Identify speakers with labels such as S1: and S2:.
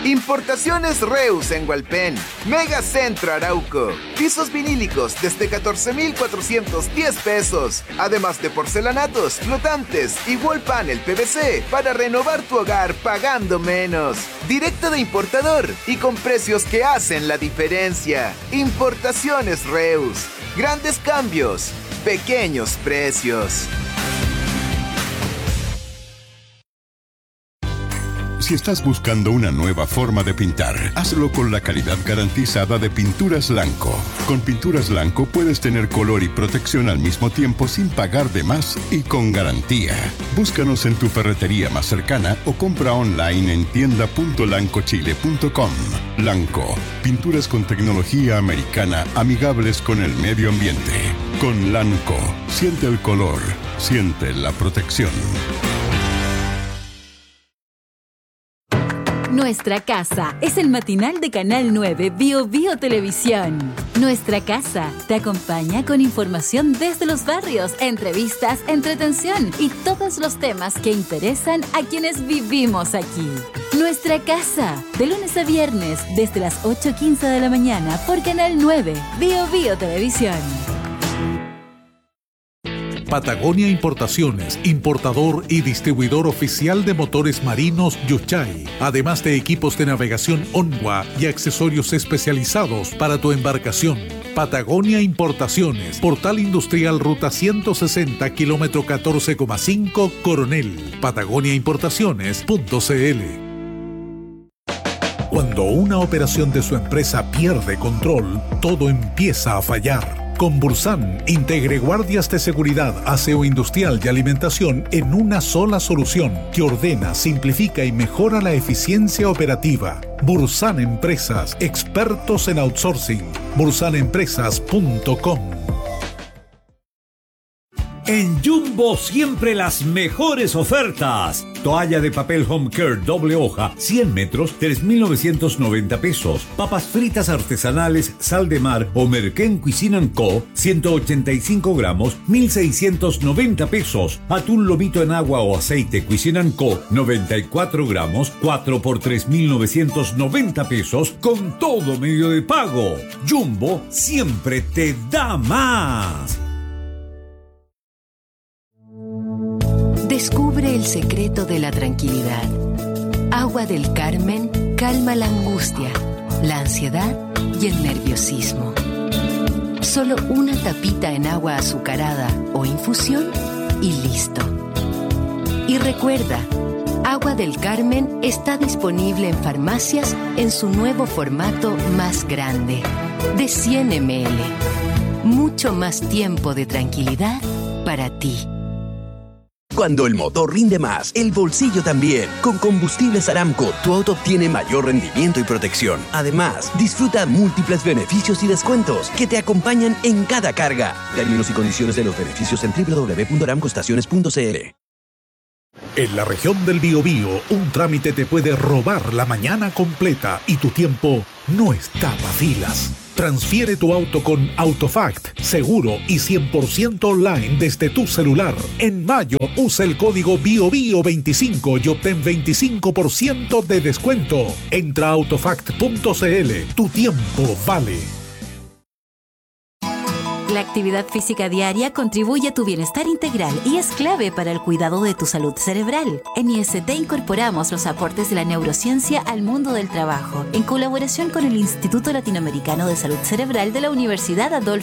S1: Importaciones Reus en Hualpén. Mega Centro Arauco. Pisos vinílicos desde 14,410 pesos. Además de porcelanatos, flotantes y wall panel PVC para renovar tu hogar pagando menos. Directo de importador y con precios que hacen la diferencia. Importaciones Reus. Grandes cambios, pequeños precios.
S2: Si estás buscando una nueva forma de pintar, hazlo con la calidad garantizada de Pinturas Lanco. Con Pinturas Lanco puedes tener color y protección al mismo tiempo sin pagar de más y con garantía. Búscanos en tu ferretería más cercana o compra online en tienda.lancochile.com. Lanco, pinturas con tecnología americana amigables con el medio ambiente. Con Lanco, siente el color, siente la protección.
S3: Nuestra Casa es el matinal de Canal 9 Bio Bio Televisión. Nuestra Casa te acompaña con información desde los barrios, entrevistas, entretención y todos los temas que interesan a quienes vivimos aquí. Nuestra Casa, de lunes a viernes, desde las 8:15 de la mañana por Canal 9 Bio Bio Televisión.
S4: Patagonia Importaciones, importador y distribuidor oficial de motores marinos Yuchay, además de equipos de navegación Onwa y accesorios especializados para tu embarcación. Patagonia Importaciones, Portal Industrial Ruta 160, kilómetro 14,5, Coronel. patagoniaimportaciones.cl. Cuando una operación de su empresa pierde control, todo empieza a fallar. Con Bursan, integre guardias de seguridad, aseo industrial y alimentación en una sola solución que ordena, simplifica y mejora la eficiencia operativa. Bursan Empresas, expertos en outsourcing. bursanempresas.com.
S5: En Jumbo siempre las mejores ofertas. Toalla de papel Home Care doble hoja, 100 metros, 3,990 pesos. Papas fritas artesanales, sal de mar o Merquén Cuisine & Co, 185 gramos, 1,690 pesos. Atún lomito en agua o aceite Cuisine & Co, 94 gramos, 4 por 3,990 pesos, con todo medio de pago. Jumbo siempre te da más.
S6: Descubre el secreto de la tranquilidad. Agua del Carmen calma la angustia, la ansiedad y el nerviosismo. Solo una tapita en agua azucarada o infusión y listo. Y recuerda, Agua del Carmen está disponible en farmacias en su nuevo formato más grande, de 100 ml. Mucho más tiempo de tranquilidad para ti.
S7: Cuando el motor rinde más, el bolsillo también. Con Combustibles Aramco, tu auto obtiene mayor rendimiento y protección. Además, disfruta múltiples beneficios y descuentos que te acompañan en cada carga. Términos y condiciones de los beneficios en www.aramcoestaciones.cl.
S4: En la región del Biobío, un trámite te puede robar la mañana completa y tu tiempo no está para filas. Transfiere tu auto con Autofact, seguro y 100% online desde tu celular. En mayo, usa el código BIOBIO25 y obtén 25% de descuento. Entra a autofact.cl. Tu tiempo vale.
S3: La actividad física diaria contribuye a tu bienestar integral y es clave para el cuidado de tu salud cerebral. En IST incorporamos los aportes de la neurociencia al mundo del trabajo, en colaboración con el Instituto Latinoamericano de Salud Cerebral de la Universidad Adolfo